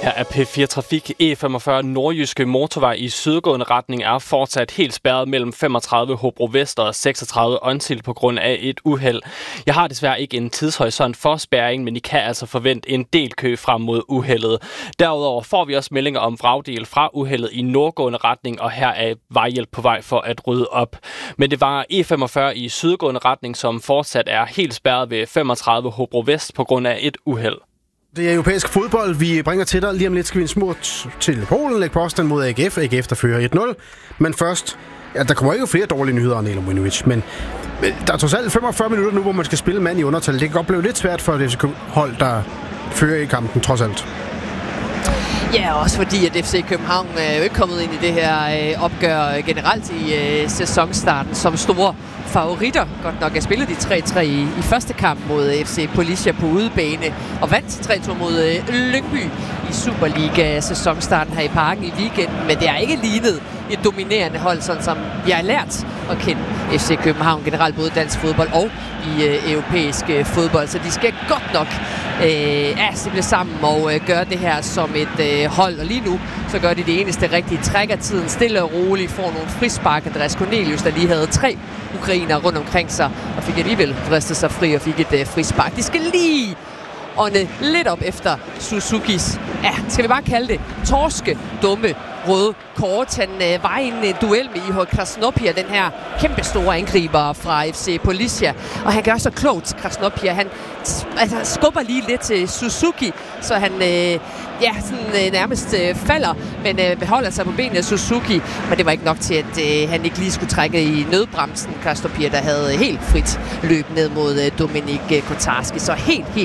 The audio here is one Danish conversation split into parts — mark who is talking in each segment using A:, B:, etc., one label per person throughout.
A: Her er P4 Trafik. E45 nordjyske motorvej i sydgående retning er fortsat helt spærret mellem 35 Hobro Vest og 36 Onsild på grund af et uheld. Jeg har desværre ikke en tidshorisont for spærring, men I kan altså forvente en del kø frem mod uheldet. Derudover får vi også meldinger om vragdel fra uheldet i nordgående retning, og her er vejhjælp på vej for at rydde op. Men det var E45 i sydgående retning, som fortsat er helt spærret ved 35 Hobro Vest på grund af et uheld.
B: Det er europæisk fodbold, vi bringer til dig. Lige om lidt skal vi en smut til Polen, lægge påstand mod AGF. AGF, der fører 1-0. Men først, der kommer ikke flere dårlige nyheder, Nela Mujinovic. Men der er trods alt 45 minutter nu, hvor man skal spille mand i undertal. Det kan godt blive lidt svært for det hold, der fører i kampen, trods alt.
C: Ja, også fordi at FC København er jo ikke kommet ind i det her opgør generelt i sæsonstarten som store favoritter. Godt nok er spillet de 3-3 i første kamp mod FC Policia på udebane og vandt 3-2 mod Lyngby i Superliga-sæsonstarten her i Parken i weekenden. Men det er ikke lignet et dominerende hold, sådan som jeg har lært at kende FC København generelt, både dansk fodbold og i europæisk fodbold. Så de skal godt nok simple sammen og gøre det her som et hold. Og lige nu, så gør de det eneste rigtige. Trækker tiden stille og roligt, får nogle frispark. Andreas Cornelius, der lige havde 3 ukrainer rundt omkring sig, og fik alligevel vristet sig fri og fik et frispark. De skal lige ånde lidt op efter Suzukis, skal vi bare kalde det, torske, dumme, røde kort. Han var i en duel med Ihor Krasnopia, den her kæmpe store angriber fra FC Policia. Og han gør så klogt, Krasnopia. Han skubber lige lidt til Suzuki, så han nærmest falder, men beholder sig på benene Suzuki. Men det var ikke nok til, at han ikke lige skulle trække i nødbremsen. Krasnopia, der havde helt frit løb ned mod Dominik Kotarski. Så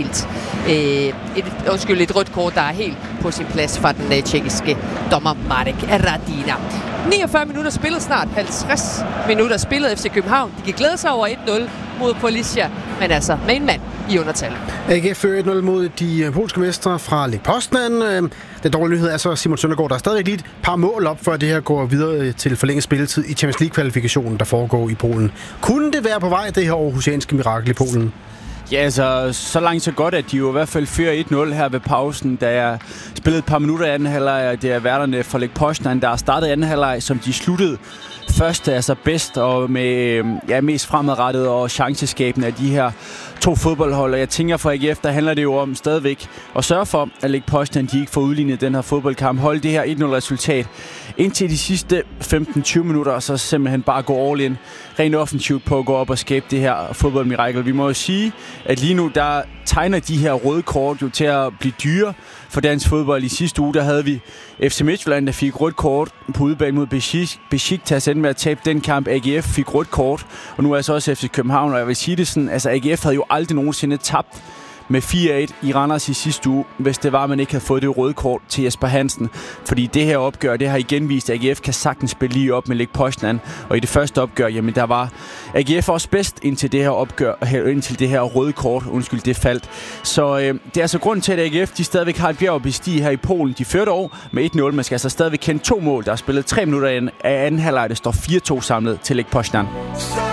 C: et rødt kort, der er helt på sin plads fra den tjekkiske dommer Marek Radina. 49 minutter spillet, snart 50 minutter spillet. FC København, de kan glæde sig over 1-0 mod Policia, men altså med en mand i undertal.
B: AGF fører 1-0 mod de polske mestre fra Lech Poznan. Den dårlige nyhed er så Simon Søndergaard, der er stadig lige et par mål op, før det her går videre til forlænget spilletid i Champions League-kvalifikationen, der foregår i Polen. Kunne det være på vej, det her aarhusianske mirakel i Polen?
D: Ja, altså, så langt så godt, at de jo i hvert fald fører 1-0 her ved pausen. Da jeg spillede et par minutter i anden halvleg, det er værterne for Lech Poznan, der startede anden halvleg, som de sluttede første, altså bedst og med mest fremadrettet og chanceskabende af de her 2 fodboldhold. Og jeg tænker for AGF, der handler det jo om stadigvæk at sørge for, at Lech Poznan, de ikke får udlignet den her fodboldkamp. Holde det her 1-0-resultat indtil de sidste 15-20 minutter, og så simpelthen bare gå all in rent offensivt på at gå op og skabe det her fodboldmirakel. Vi må jo sige, at lige nu, der tegner de her røde kort jo til at blive dyre for dansk fodbold. I sidste uge, der havde vi FC Midtjylland, der fik rødt kort på udebane mod Besiktas, endte med at tabe den kamp. AGF fik rødt kort, og nu er altså også FC København, og jeg vil sige det sådan, altså AGF havde jo aldrig nogensinde tabt med 4-1 i Randers i sidste uge, hvis det var, at man ikke havde fået det røde kort til Jesper Hansen. Fordi det her opgør, det har igen vist, at AGF kan sagtens spille lige op med Lech Poznan. Og i det første opgør, jamen der var AGF også bedst indtil det her opgør, indtil det her røde kort, det faldt. Så det er altså grund til, at AGF, de stadigvæk har et bjerg at bestige her i Polen. De førte over med 1-0. Man skal altså stadigvæk kende 2 mål. Der er spillet 3 minutter af anden halvleg. Det står 4-2 samlet til Lech Poznan.